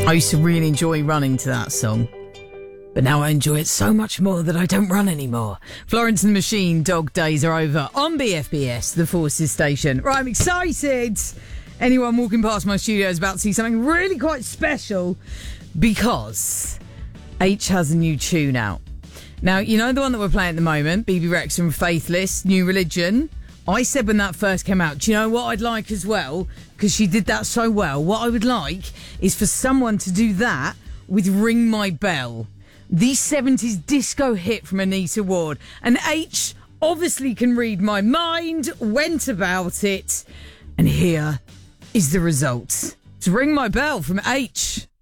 I used to really enjoy running to that song. But now I enjoy it so much more that I don't run anymore. Florence and the Machine, Dog Days Are Over on BFBS, the Forces station. Right, I'm excited. Anyone walking past my studio is about to see something really quite special because H has a new tune out. Now, you know the one that we're playing at the moment, BB Rex and Faithless, New Religion? I said when that first came out, do you know what I'd like as well? Because she did that so well. What I would like is for someone to do that with Ring My Bell. The 70s disco hit from Anita Ward. And H obviously can read my mind, went about it, and here is the result. It's Ring My Bell from H.